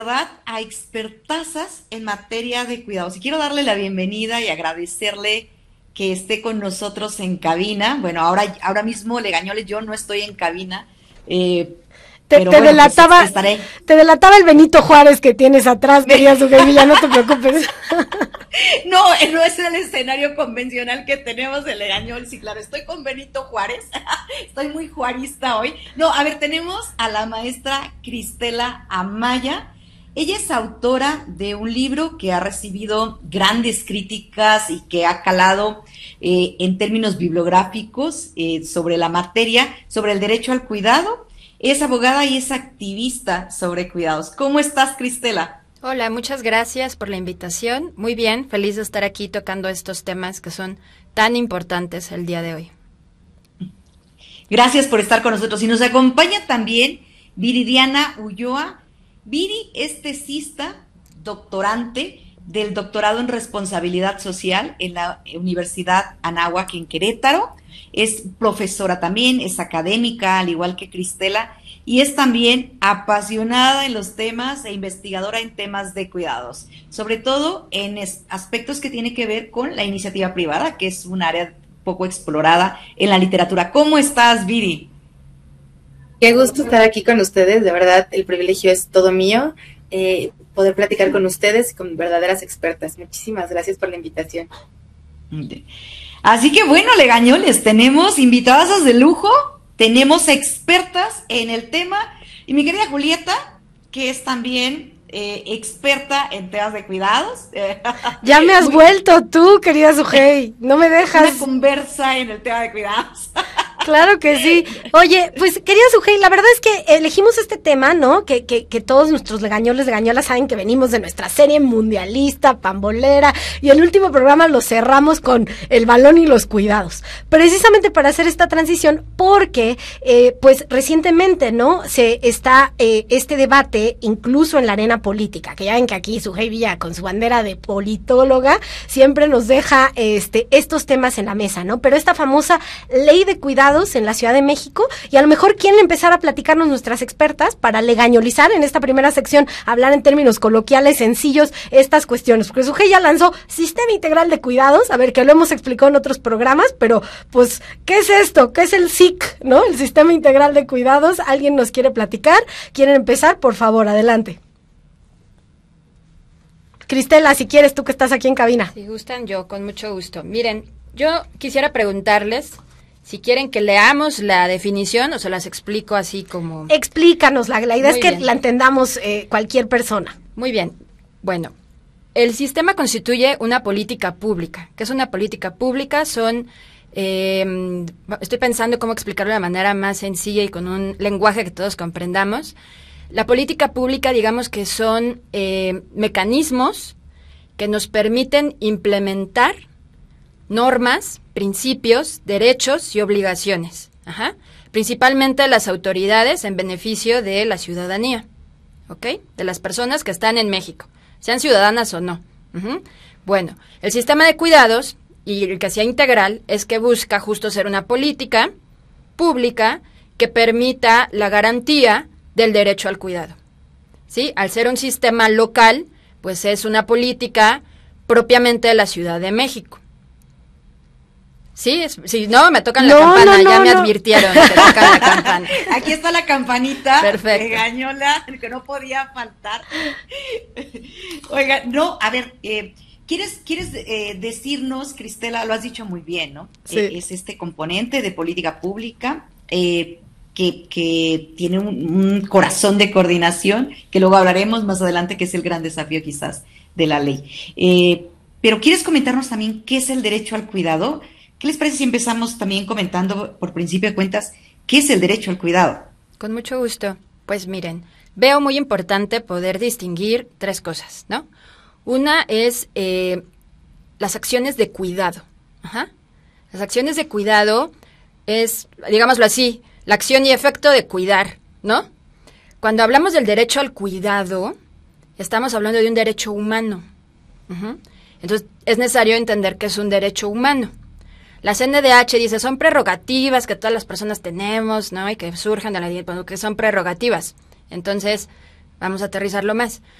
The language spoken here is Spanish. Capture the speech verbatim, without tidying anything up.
verdad a expertazas en materia de cuidados. Y quiero darle la bienvenida y agradecerle que esté con nosotros en cabina. Bueno, ahora, ahora mismo, Legañoles, yo no estoy en cabina, eh, Te, pero te bueno, delataba, pues estaré. te delataba el Benito Juárez que tienes atrás, querida Sugeivilla, no te preocupes. No, no es el escenario convencional que tenemos de Legañol. Sí, claro, estoy con Benito Juárez. Estoy muy juarista hoy. No, a ver, tenemos a la maestra Cristela Amaya. Ella es autora de un libro que ha recibido grandes críticas y que ha calado eh, en términos bibliográficos eh, sobre la materia, sobre el derecho al cuidado. Es abogada y es activista sobre cuidados. ¿Cómo estás, Cristela? Hola, muchas gracias por la invitación. Muy bien, feliz de estar aquí tocando estos temas que son tan importantes el día de hoy. Gracias por estar con nosotros. Y nos acompaña también Viridiana Ulloa. Viri es tesista, doctorante del doctorado en responsabilidad social en la Universidad Anáhuac en Querétaro. Es profesora también, es académica, al igual que Cristela, y es también apasionada en los temas e investigadora en temas de cuidados, sobre todo en aspectos que tienen que ver con la iniciativa privada, que es un área poco explorada en la literatura. ¿Cómo estás, Viri? Qué gusto estar aquí con ustedes, de verdad el privilegio es todo mío, eh, poder platicar con ustedes y con verdaderas expertas. Muchísimas gracias por la invitación. Así que bueno, Legañoles, tenemos invitadas de lujo, tenemos expertas en el tema, y mi querida Julieta, que es también eh, experta en temas de cuidados. Ya me has Muy, vuelto tú, querida Sugey, no me dejas. Una conversa en el tema de cuidados. Claro que sí. Oye, pues querida Sugey, la verdad es que elegimos este tema, ¿no? Que, que, que todos nuestros legañoles, legañolas saben que venimos de nuestra serie mundialista, pambolera, y el último programa lo cerramos con el balón y los cuidados. Precisamente para hacer esta transición, porque, eh, pues recientemente, ¿no? Se está eh, este debate incluso en la arena política, que ya ven que aquí Sugeivilla con su bandera de politóloga siempre nos deja este estos temas en la mesa, ¿no? Pero esta famosa ley de cuidados en la Ciudad de México, y a lo mejor quieren empezar a platicarnos nuestras expertas para legañolizar en esta primera sección, hablar en términos coloquiales, sencillos, estas cuestiones, porque Sugey ya lanzó Sistema Integral de Cuidados, a ver, que lo hemos explicado en otros programas, pero pues, ¿qué es esto? ¿Qué es el S I C? ¿No? El Sistema Integral de Cuidados. ¿Alguien nos quiere platicar? ¿Quieren empezar? Por favor, adelante. Cristela, si quieres, tú que estás aquí en cabina. Si gustan, yo con mucho gusto. Miren, yo quisiera preguntarles si quieren que leamos la definición o se las explico así como... Explícanos, la, la idea Muy es que bien. la entendamos eh, cualquier persona. Muy bien. Bueno, el sistema constituye una política pública. ¿Qué es una política pública? Son... Eh, estoy pensando cómo explicarlo de manera más sencilla y con un lenguaje que todos comprendamos. La política pública, digamos que son eh, mecanismos que nos permiten implementar normas, principios, derechos y obligaciones, ajá, principalmente las autoridades en beneficio de la ciudadanía, ¿ok? De las personas que están en México, sean ciudadanas o no. Uh-huh. Bueno, el sistema de cuidados, y el que sea integral, es que busca justo ser una política pública que permita la garantía del derecho al cuidado, ¿sí? Al ser un sistema local, pues es una política propiamente de la Ciudad de México. Sí, si no, me tocan la no, campana, no, no, ya me no. advirtieron que tocan la campana. Aquí está la campanita. Perfecto. Legañola, que no podía faltar. Oiga, no, a ver, eh, ¿quieres, quieres eh, decirnos, Cristela, lo has dicho muy bien, ¿no? Sí. Eh, es este componente de política pública eh, que, que tiene un, un corazón de coordinación, que luego hablaremos más adelante, que es el gran desafío quizás de la ley. Eh, pero ¿quieres comentarnos también qué es el derecho al cuidado? ¿Qué les parece si empezamos también comentando, por principio de cuentas, qué es el derecho al cuidado? Con mucho gusto. Pues miren, veo muy importante poder distinguir tres cosas, ¿no? Una es eh, las acciones de cuidado. Ajá. Las acciones de cuidado es, digámoslo así, la acción y efecto de cuidar, ¿no? Cuando hablamos del derecho al cuidado, estamos hablando de un derecho humano. Uh-huh. Entonces, es necesario entender que es un derecho humano. La C N D H dice, son prerrogativas que todas las personas tenemos, ¿no? Y que surgen de la bueno, que son prerrogativas. Entonces, Vamos a aterrizarlo más.